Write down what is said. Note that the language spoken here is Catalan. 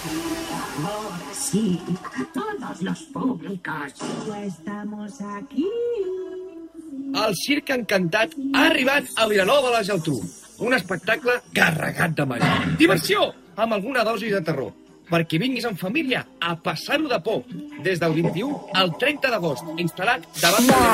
Ahora sí, todos los públicos. Estamos aquí. El Circ Encantat ha arribat a Vilanova de la Geltrú. Un espectacle carregat de màgia. Diversió, amb alguna dosi de terror. Perquè vinguis en família a passar-ho de por. Des del 21 al 30 d'agost, instal·lat davant de